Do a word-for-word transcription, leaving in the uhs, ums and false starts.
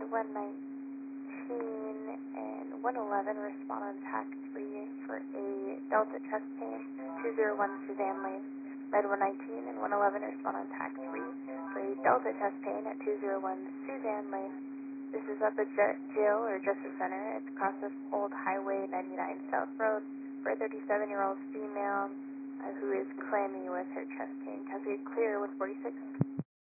one nineteen and one eleven respond on T A C three for a Delta chest pain, two zero one Suzanne Lane. Med one nineteen and one eleven respond on T A C three for a Delta chest pain at two zero one Suzanne Lane. This is up at J- jail or Justice Center. It's across this old Highway ninety-nine South Road for a thirty-seven-year-old female uh, who is clammy with her chest pain. Cascade clear with forty-six.